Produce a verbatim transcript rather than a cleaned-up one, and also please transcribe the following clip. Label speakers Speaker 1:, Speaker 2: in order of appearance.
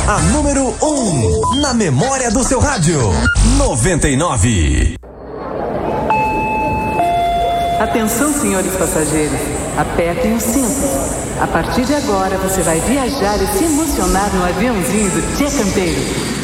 Speaker 1: A número um na memória do seu rádio. noventa e nove.
Speaker 2: Atenção, senhores passageiros. Apertem os cintos. A partir de agora, você vai viajar e se emocionar no aviãozinho do Tia Campeiro.